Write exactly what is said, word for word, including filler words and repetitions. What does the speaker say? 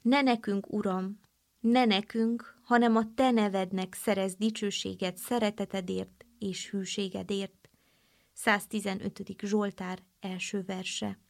Ne nekünk, Uram, ne nekünk, hanem a Te nevednek szerez dicsőséget szeretetedért és hűségedért. száztizenötödik Zsoltár első verse.